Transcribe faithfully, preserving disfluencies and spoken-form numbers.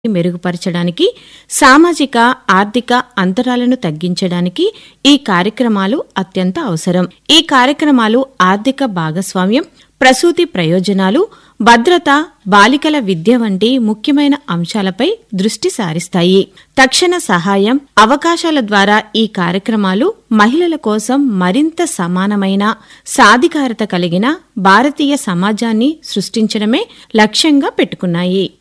మెరుగుపరచడానికి, సామాజిక ఆర్థిక అంతరాలను తగ్గించడానికి ఈ కార్యక్రమాలు అత్యంత అవసరం. ఈ కార్యక్రమాలు ఆర్థిక భాగస్వామ్యం, ప్రసూతి ప్రయోజనాలు, భద్రత, బాలికల విద్య వంటి ముఖ్యమైన అంశాలపై దృష్టి సారిస్తాయి. తక్షణ సహాయం, అవకాశాల ద్వారా ఈ కార్యక్రమాలు మహిళల కోసం మరింత సమానమైన, సాధికారత కలిగిన భారతీయ సమాజాన్ని సృష్టించడమే లక్ష్యంగా పెట్టుకున్నాయి.